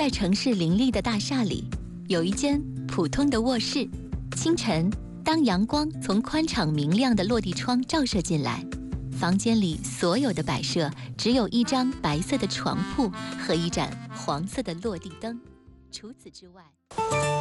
在城市林立的大厦里，有一间普通的卧室。清晨，当阳光从宽敞明亮的落地窗照射进来，房间里所有的摆设只有一张白色的床铺和一盏黄色的落地灯。除此之外。